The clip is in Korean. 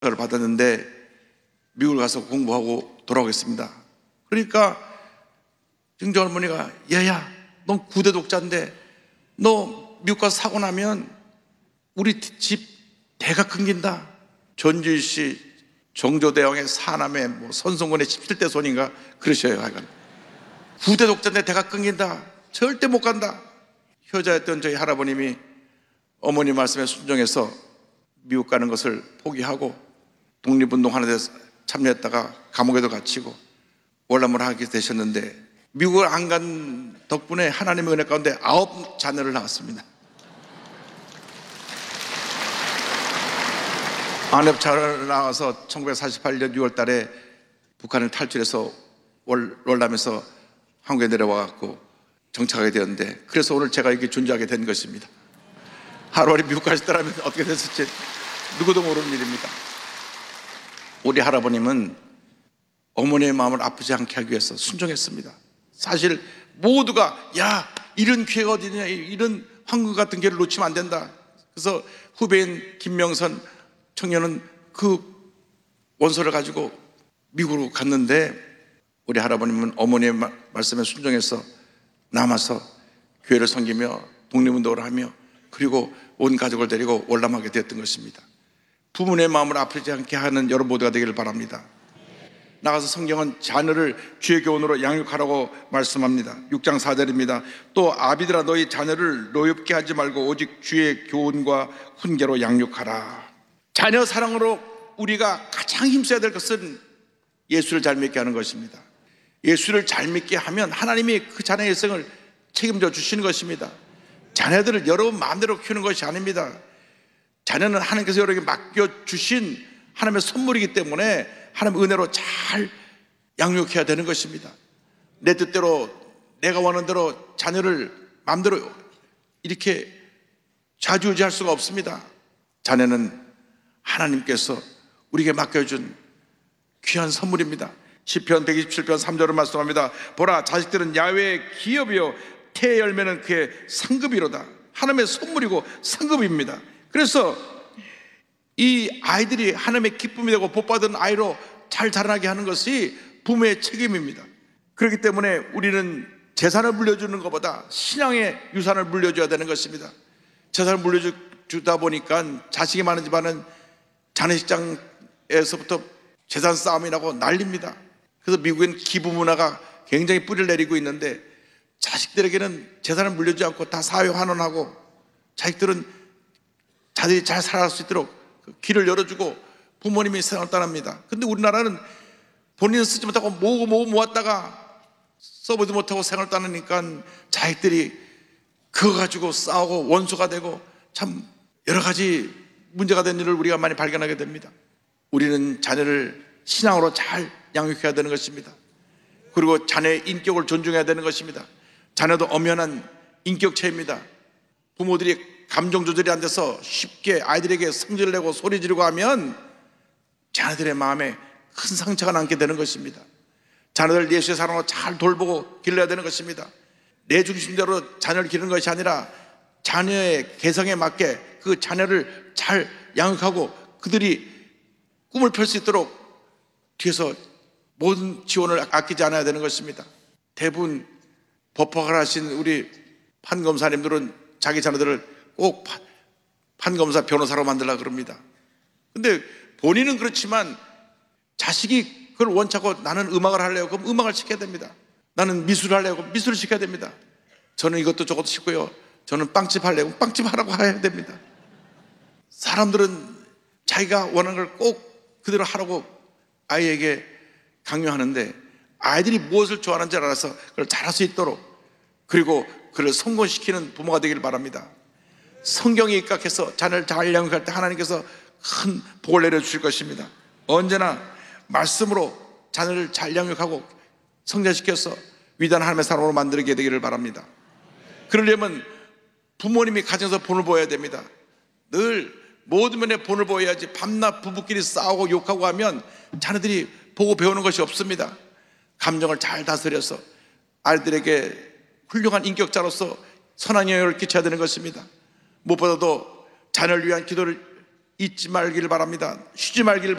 를 받았는데 미국을 가서 공부하고 돌아오겠습니다. 그러니까 증조 할머니가 얘야, 넌 9대 독자인데 너 미국 가서 사고 나면 우리 집 대가 끊긴다. 전주시 정조대왕의 사남의 선송군의 17대 손인가 그러셔요. 하여간 9대 독자인데 대가 끊긴다. 절대 못 간다. 효자였던 저희 할아버님이 어머니 말씀에 순종해서 미국 가는 것을 포기하고 독립운동하는 데 참여했다가 감옥에도 갇히고 월남을 하게 되셨는데, 미국을 안 간 덕분에 하나님의 은혜 가운데 9 자녀를 낳았습니다. 안협차를 나와서 1948년 6월 달에 북한을 탈출해서 월남에서 한국에 내려와 갖고 정착하게 되었는데, 그래서 오늘 제가 이렇게 존재하게 된 것입니다. 하루아리 미국 가셨더라면 어떻게 됐을지 누구도 모르는 일입니다. 우리 할아버님은 어머니의 마음을 아프지 않게 하기 위해서 순종했습니다. 사실 모두가 야, 이런 기회가 어디냐, 이런 황금 같은 기회를 놓치면 안 된다. 그래서 후배인 김명선 청년은 그 원서를 가지고 미국으로 갔는데, 우리 할아버님은 어머니의 말씀에 순종해서 남아서 교회를 섬기며 독립운동을 하며 그리고 온 가족을 데리고 월남하게 되었던 것입니다. 부모의 마음을 아프지 않게 하는 여러분 모두가 되기를 바랍니다. 나가서 성경은 자녀를 주의 교훈으로 양육하라고 말씀합니다. 6장 4절입니다. 또 아비들아, 너희 자녀를 노엽게 하지 말고 오직 주의 교훈과 훈계로 양육하라. 자녀 사랑으로 우리가 가장 힘써야 될 것은 예수를 잘 믿게 하는 것입니다. 예수를 잘 믿게 하면 하나님이 그 자녀의 일생을 책임져 주시는 것입니다. 자녀들을 여러분 마음대로 키우는 것이 아닙니다. 자녀는 하나님께서 여러분에게 맡겨주신 하나님의 선물이기 때문에 하나님의 은혜로 잘 양육해야 되는 것입니다. 내 뜻대로 내가 원하는 대로 자녀를 마음대로 이렇게 좌지우지할 수가 없습니다. 자녀는 하나님께서 우리에게 맡겨준 귀한 선물입니다. 시편 127편 3절을 말씀합니다. 보라, 자식들은 야훼의 기업이요 태의 열매는 그의 상급이로다. 하나님의 선물이고 상급입니다. 그래서 이 아이들이 하나님의 기쁨이 되고 복받은 아이로 잘 자라나게 하는 것이 부모의 책임입니다. 그렇기 때문에 우리는 재산을 물려주는 것보다 신앙의 유산을 물려줘야 되는 것입니다. 재산을 물려주다 보니까 자식이 많은 집안은 장례식장에서부터 재산 싸움이 나고 난립니다. 그래서 미국엔 기부 문화가 굉장히 뿌리를 내리고 있는데, 자식들에게는 재산을 물려주지 않고 다 사회환원하고 자식들은 자들이 잘 살아갈 수 있도록 길을 열어주고 부모님이 세상을 떠납니다. 근데 우리나라는 본인은 쓰지 못하고 모으고 모았다가 써보지 못하고 생활을 떠나니까 자식들이 그거 가지고 싸우고 원수가 되고 참 여러 가지 문제가 된 일을 우리가 많이 발견하게 됩니다. 우리는 자녀를 신앙으로 잘 양육해야 되는 것입니다. 그리고 자녀의 인격을 존중해야 되는 것입니다. 자녀도 엄연한 인격체입니다. 부모들이 감정 조절이 안 돼서 쉽게 아이들에게 성질을 내고 소리 지르고 하면 자녀들의 마음에 큰 상처가 남게 되는 것입니다. 자녀들 예수의 사랑으로 잘 돌보고 길러야 되는 것입니다. 내 중심대로 자녀를 기르는 것이 아니라 자녀의 개성에 맞게 그 자녀를 잘 양육하고 그들이 꿈을 펼 수 있도록 뒤에서 모든 지원을 아끼지 않아야 되는 것입니다. 대부분 법학을 하신 우리 판검사님들은 자기 자녀들을 꼭 판검사 변호사로 만들려고 그럽니다. 근데 본인은 그렇지만 자식이 그걸 원치 않고 나는 음악을 하려고 그럼 음악을 시켜야 됩니다. 나는 미술을 하려고 그럼 미술을 시켜야 됩니다. 저는 이것도 저것도 시고요, 저는 빵집 하려고 빵집 하라고 해야 됩니다. 사람들은 자기가 원하는 걸 꼭 그대로 하라고 아이에게 강요하는데, 아이들이 무엇을 좋아하는지 알아서 그걸 잘할 수 있도록, 그리고 그를 성공시키는 부모가 되기를 바랍니다. 성경에 입각해서 자녀를 잘 양육할 때 하나님께서 큰 복을 내려주실 것입니다. 언제나 말씀으로 자녀를 잘 양육하고 성장시켜서 위대한 하나님의 사람으로 만들게 되기를 바랍니다. 그러려면 부모님이 가정에서 본을 보여야 됩니다. 늘 모든 면에 본을 보여야지 밤낮 부부끼리 싸우고 욕하고 하면 자녀들이 보고 배우는 것이 없습니다. 감정을 잘 다스려서 아이들에게 훌륭한 인격자로서 선한 영향을 끼쳐야 되는 것입니다. 무엇보다도 자녀를 위한 기도를 잊지 말길 바랍니다. 쉬지 말길